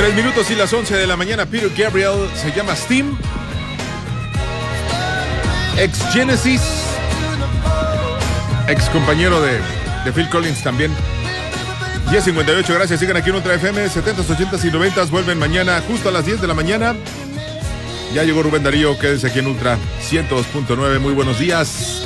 3 minutos y las 11 de la mañana. Peter Gabriel se llama Steam. Ex Genesis. Ex compañero de Phil Collins también. 10:58, gracias. Sigan aquí en Ultra FM. 70s, 80s y 90s. Vuelven mañana justo a las 10 de la mañana. Ya llegó Rubén Darío. Quédense aquí en Ultra 102.9. Muy buenos días.